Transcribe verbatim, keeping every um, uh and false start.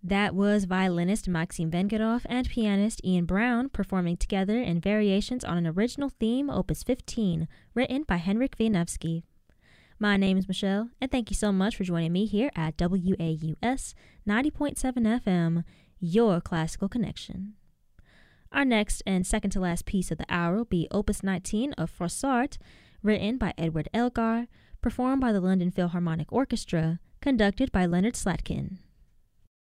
That was violinist Maxim Vengerov and pianist Ian Brown performing together in variations on an original theme, Opus fifteen, written by Henryk Wieniawski. My name is Michelle, and thank you so much for joining me here at W A U S ninety point seven F M, your classical connection. Our next and second to last piece of the hour will be Opus nineteen of Froissart, written by Edward Elgar, performed by the London Philharmonic Orchestra, conducted by Leonard Slatkin.